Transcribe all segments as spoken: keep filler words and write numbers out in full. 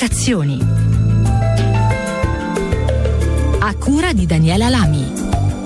Vocazioni. A cura di Daniela Lami.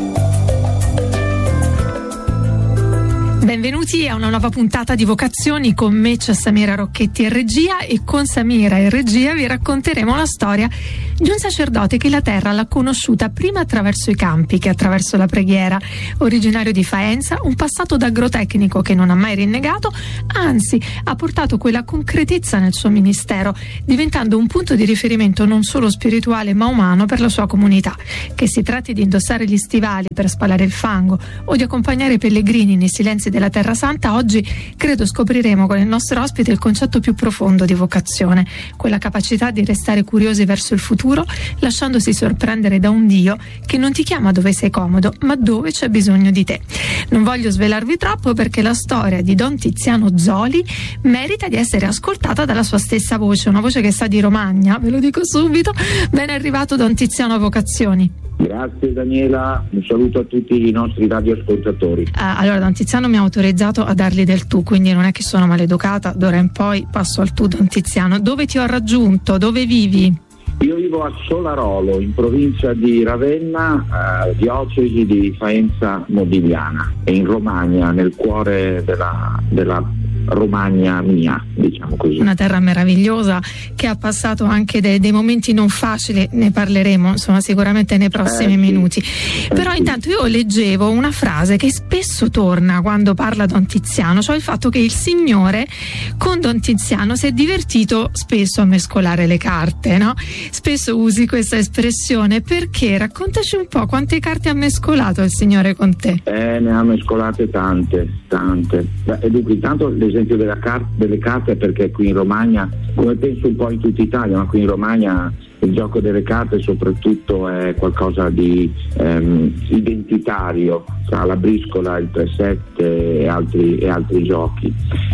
Benvenuti a una nuova puntata di Vocazioni. Con me c'è Samira Rocchetti in regia, e con Samira in regia vi racconteremo la storia di un sacerdote che la terra l'ha conosciuta prima attraverso i campi che attraverso la preghiera. Originario di Faenza, un passato da agrotecnico che non ha mai rinnegato, anzi ha portato quella concretezza nel suo ministero, diventando un punto di riferimento non solo spirituale ma umano per la sua comunità. Che si tratti di indossare gli stivali per spalare il fango o di accompagnare i pellegrini nei silenzi della Terra Santa, oggi credo scopriremo con il nostro ospite il concetto più profondo di vocazione, quella capacità di restare curiosi verso il futuro, lasciandosi sorprendere da un Dio che non ti chiama dove sei comodo, ma dove c'è bisogno di te. Non voglio svelarvi troppo, perché la storia di Don Tiziano Zoli merita di essere ascoltata dalla sua stessa voce, una voce che sa di Romagna, ve lo dico subito. Ben arrivato Don Tiziano a Vocazioni. Grazie Daniela, un saluto a tutti i nostri radioascoltatori. Uh, allora Don Tiziano mi ha autorizzato a dargli del tu, quindi non è che sono maleducata, d'ora in poi passo al tu. Don Tiziano, dove ti ho raggiunto? Dove vivi? Io vivo a Solarolo, in provincia di Ravenna, eh, diocesi di Faenza Modigliana, e in Romagna, nel cuore della, della Romagna mia, diciamo così. Una terra meravigliosa che ha passato anche dei, dei momenti non facili, ne parleremo insomma sicuramente nei prossimi eh, sì. minuti. Eh, Però sì. Intanto io leggevo una frase che spesso torna quando parla Don Tiziano, cioè il fatto che il Signore con Don Tiziano si è divertito spesso a mescolare le carte, no? Spesso usi questa espressione, perché? Raccontaci un po' quante carte ha mescolato il Signore con te. Eh, ne ha mescolate tante, tante. Beh, e dunque intanto l'esempio della car- delle carte è perché qui in Romagna, come penso un po' in tutta Italia, ma qui in Romagna il gioco delle carte soprattutto è qualcosa di ehm, identitario, tra la briscola, il tre sette e altri, e altri giochi.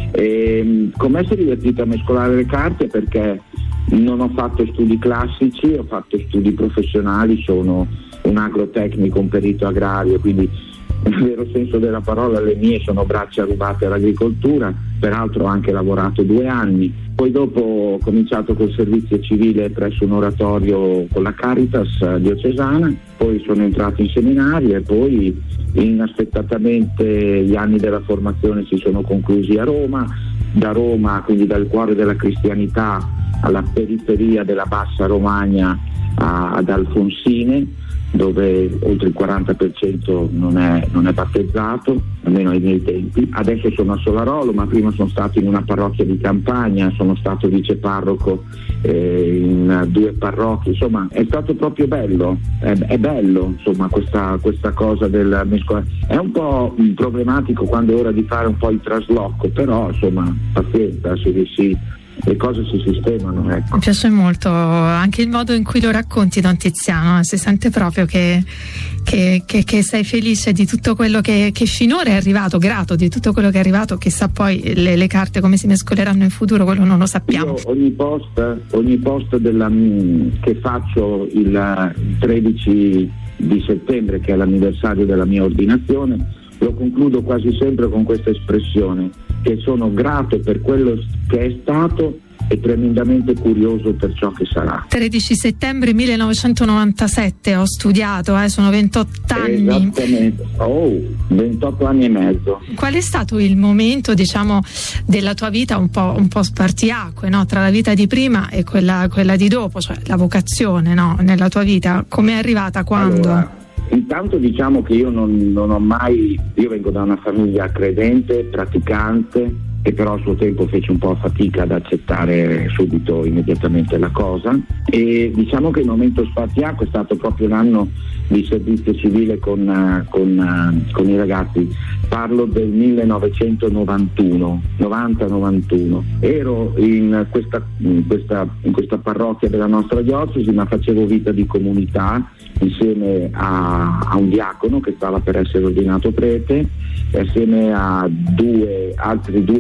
E, come si è divertito a mescolare le carte? Perché non ho fatto studi classici, ho fatto studi professionali, sono un agrotecnico, un perito agrario, quindi nel vero senso della parola le mie sono braccia rubate all'agricoltura. Peraltro ho anche lavorato due anni, poi dopo ho cominciato col servizio civile presso un oratorio con la Caritas diocesana, poi sono entrato in seminario e poi inaspettatamente gli anni della formazione si sono conclusi a Roma. Da Roma, quindi dal cuore della cristianità, alla periferia della bassa Romagna, a, ad Alfonsine, dove oltre il quaranta per cento non è, non è battezzato, almeno ai miei tempi. Adesso sono a Solarolo, ma prima sono stato in una parrocchia di campagna, sono stato viceparroco eh, in due parrocchie, insomma è stato proprio bello, è, è bello insomma questa, questa cosa del mescolato. È un po' problematico quando è ora di fare un po' il trasloco, però insomma pazienza, si, si le cose si sistemano, ecco. Mi piace molto anche il modo in cui lo racconti, Don Tiziano, si sente proprio che, che, che, che sei felice di tutto quello che, che finora è arrivato, grato di tutto quello che è arrivato. Chissà poi le, le carte come si mescoleranno in futuro, quello non lo sappiamo. Io ogni post, ogni post della, che faccio il tredici di settembre, che è l'anniversario della mia ordinazione, lo concludo quasi sempre con questa espressione, che sono grato per quello che è stato e tremendamente curioso per ciò che sarà. tredici settembre millenovecentonovantasette ho studiato, eh, sono ventotto anni. Esattamente, oh, ventotto anni e mezzo. Qual è stato il momento, diciamo, della tua vita un po', un po' spartiacque, no? Tra la vita di prima e quella, quella di dopo, cioè la vocazione, no? Nella tua vita, com'è arrivata, quando? Allora, intanto diciamo che io non, non ho mai, io vengo da una famiglia credente, praticante, che però a suo tempo fece un po' fatica ad accettare subito, immediatamente la cosa, e diciamo che il momento spartiacque è stato proprio l'anno di servizio civile con, con, con i ragazzi. Parlo del millenovecentonovantuno, novanta novantuno. Ero in questa, in questa, in questa parrocchia della nostra diocesi, ma facevo vita di comunità insieme a, a un diacono che stava per essere ordinato prete, e assieme a due, altri due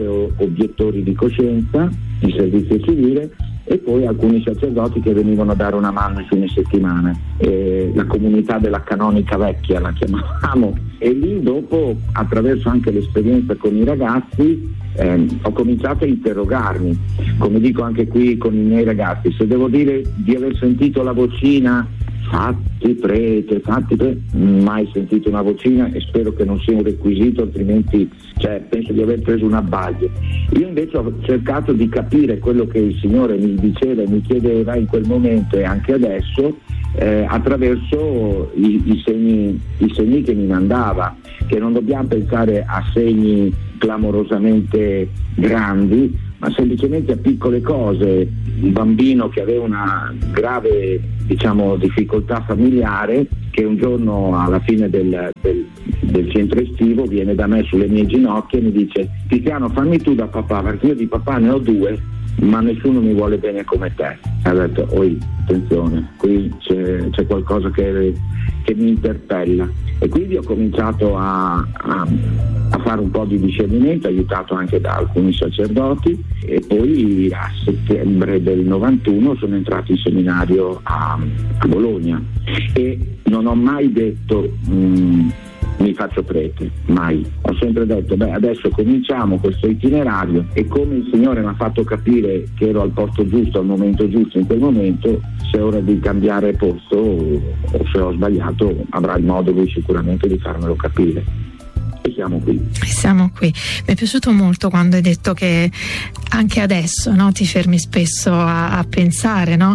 due obiettori di coscienza in servizio civile e poi alcuni sacerdoti che venivano a dare una mano in fine settimana, eh, la comunità della canonica vecchia la chiamavamo, e lì dopo, attraverso anche l'esperienza con i ragazzi, eh, ho cominciato a interrogarmi, come dico anche qui con i miei ragazzi, se devo dire di aver sentito la vocina fatti prete, fatti prete, mai sentito una vocina e spero che non sia un requisito, altrimenti cioè, penso di aver preso un abbaglio. Io invece ho cercato di capire quello che il Signore mi diceva e mi chiedeva in quel momento e anche adesso eh, attraverso i, i, segni, i segni che mi mandava, che non dobbiamo pensare a segni clamorosamente grandi, ma semplicemente a piccole cose. Un bambino che aveva una grave, diciamo, difficoltà familiare, che un giorno alla fine del, del, del centro estivo viene da me sulle mie ginocchia e mi dice: Tiziano, fammi tu da papà, perché io di papà ne ho due, ma nessuno mi vuole bene come te. E ho detto: oi, attenzione, qui c'è, c'è qualcosa che, che mi interpella. E quindi ho cominciato a, a, a fare un po' di discernimento, aiutato anche da alcuni sacerdoti, e poi a settembre del novantuno sono entrato in seminario a, a Bologna e non ho mai detto mh, mi faccio prete, mai. Ho sempre detto: beh, adesso cominciamo questo itinerario, e come il Signore mi ha fatto capire che ero al posto giusto, al momento giusto, in quel momento, se è ora di cambiare posto o, o se ho sbagliato, avrà il modo lui sicuramente di farmelo capire. E siamo qui. Siamo qui. Mi è piaciuto molto quando hai detto che anche adesso, no, ti fermi spesso a, a pensare, no?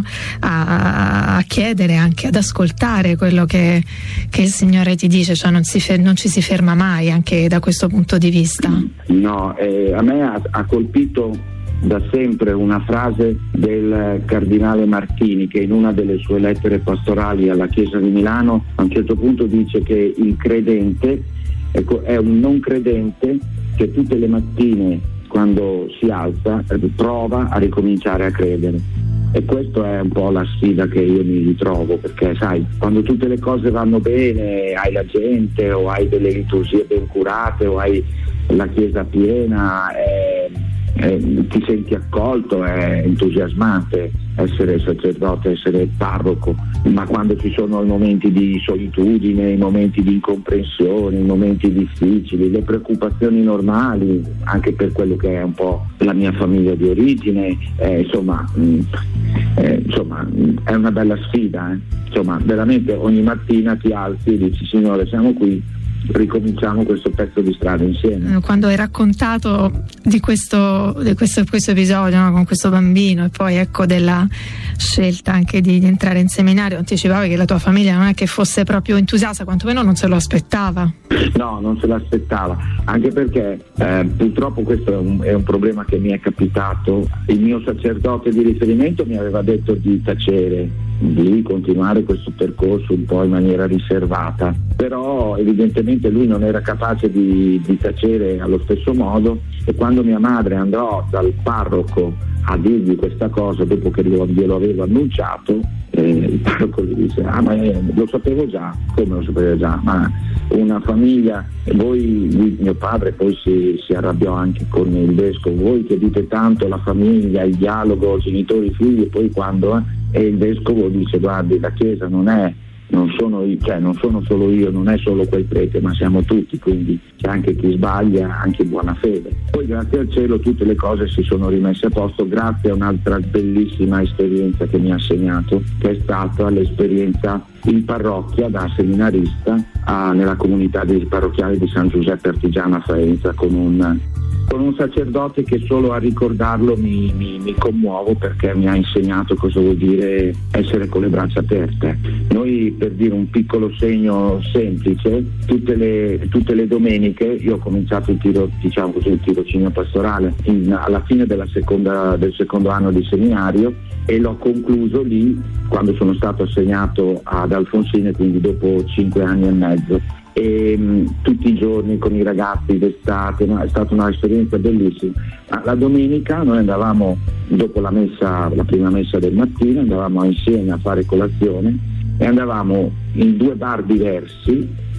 a, a chiedere, anche ad ascoltare quello che, che il Signore ti dice, cioè non, si fer- non ci si ferma mai anche da questo punto di vista. No, eh, a me ha, ha colpito da sempre una frase del cardinale Martini, che in una delle sue lettere pastorali alla Chiesa di Milano a un certo punto dice che il credente, ecco, è un non credente che tutte le mattine quando si alza prova a ricominciare a credere. E questa è un po' la sfida che io mi ritrovo, perché sai, quando tutte le cose vanno bene, hai la gente o hai delle liturgie ben curate o hai la chiesa piena, eh, eh, ti senti accolto, è entusiasmante essere sacerdote, essere parroco, ma quando ci sono i momenti di solitudine, i momenti di incomprensione, i momenti difficili, le preoccupazioni normali, anche per quello che è un po' la mia famiglia di origine, eh, insomma, mh, eh, insomma mh, è una bella sfida, eh. Insomma, veramente ogni mattina ti alzi e dici: Signore, siamo qui, ricominciamo questo pezzo di strada insieme. Quando hai raccontato di questo, di questo, questo episodio, no, con questo bambino, e poi ecco della scelta anche di, di entrare in seminario, anticipavi che la tua famiglia non è che fosse proprio entusiasta, quantomeno non se lo aspettava. No, non se l'aspettava, anche perché eh, purtroppo questo è un, è un problema che mi è capitato. Il mio sacerdote di riferimento mi aveva detto di tacere, di continuare questo percorso un po' in maniera riservata, però evidentemente lui non era capace di, di tacere allo stesso modo, e quando mia madre andò dal parroco a dirgli questa cosa dopo che glielo avevo annunciato, eh, il parroco gli disse: ah, ma eh, lo sapevo già. Come lo sapevo già? Ma una famiglia, e voi, lui, mio padre poi si, si arrabbiò anche con il vescovo: voi che dite tanto la famiglia, il dialogo genitori figli, e poi quando eh, e il vescovo dice: guardi, la Chiesa non è non sono, cioè, non sono solo io, non è solo quel prete, ma siamo tutti, quindi c'è anche chi sbaglia, anche in buona fede. Poi grazie al cielo tutte le cose si sono rimesse a posto grazie a un'altra bellissima esperienza che mi ha segnato, che è stata l'esperienza in parrocchia da seminarista a, nella comunità di, parrocchiale di San Giuseppe Artigiano a Faenza, con un con un sacerdote che solo a ricordarlo mi, mi, mi commuovo, perché mi ha insegnato cosa vuol dire essere con le braccia aperte. Noi, per dire un piccolo segno semplice, tutte le, tutte le domeniche io ho cominciato il tiro, diciamo così, il tirocinio pastorale in, alla fine della seconda, del secondo anno di seminario, e l'ho concluso lì quando sono stato assegnato ad Alfonsine, quindi dopo cinque anni e mezzo. E mh, tutti i giorni con i ragazzi d'estate, no? È stata un'esperienza bellissima. Ma la domenica noi andavamo, dopo la messa, la prima messa del mattino, andavamo insieme a fare colazione e andavamo in due bar diversi,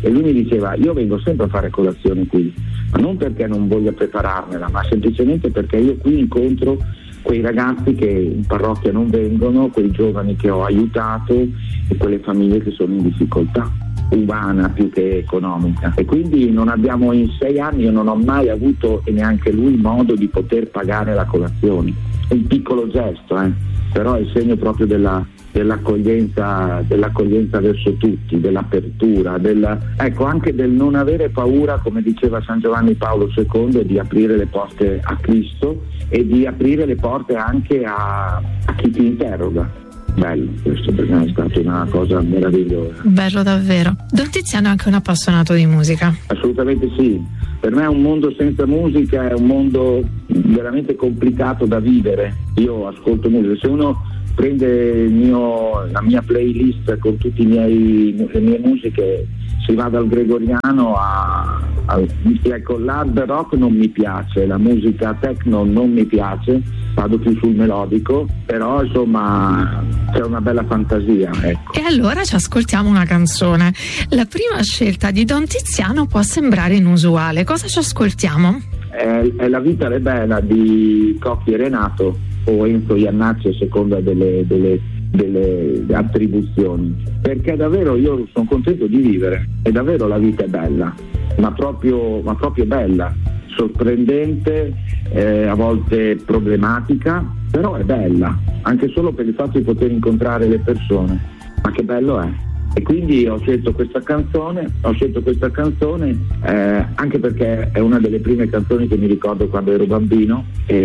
e lui mi diceva: io vengo sempre a fare colazione qui, ma non perché non voglia prepararmela, ma semplicemente perché io qui incontro quei ragazzi che in parrocchia non vengono, quei giovani che ho aiutato e quelle famiglie che sono in difficoltà umana più che economica. E quindi non abbiamo, in sei anni io non ho mai avuto, e neanche lui, modo di poter pagare la colazione. È un piccolo gesto, eh? Però è il segno proprio della, dell'accoglienza, dell'accoglienza verso tutti, dell'apertura, della, ecco, anche del non avere paura, come diceva San Giovanni Paolo secondo, di aprire le porte a Cristo e di aprire le porte anche a, a chi ti interroga. Bello, questo per me è stata una cosa meravigliosa. Bello davvero. Don Tiziano è anche un appassionato di musica. Assolutamente sì. Per me un mondo senza musica è un mondo veramente complicato da vivere. Io ascolto musica. Se uno prende il mio, la mia playlist con tutte le mie musiche, si va dal gregoriano a, a ecco, l'hard rock non mi piace, la musica techno non mi piace, vado più sul melodico, però insomma c'è una bella fantasia, ecco. E allora ci ascoltiamo una canzone. La prima scelta di Don Tiziano può sembrare inusuale. Cosa ci ascoltiamo? È, è La vita è bella di Cocchi e Renato, o Enzo Iannacci a seconda delle, delle, delle attribuzioni, perché davvero io sono contento di vivere e davvero la vita è bella, ma proprio, ma proprio bella, sorprendente, eh, a volte problematica, però è bella, anche solo per il fatto di poter incontrare le persone, ma che bello è. E quindi ho scelto questa canzone, ho scelto questa canzone eh, anche perché è una delle prime canzoni che mi ricordo quando ero bambino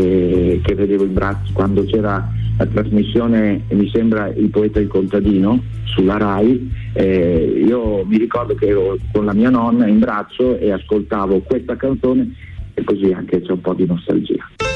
e che vedevo in braccio quando c'era la trasmissione, mi sembra, Il poeta e il contadino sulla Rai. Eh, io mi ricordo che ero con la mia nonna in braccio e ascoltavo questa canzone e così anche c'è un po' di nostalgia.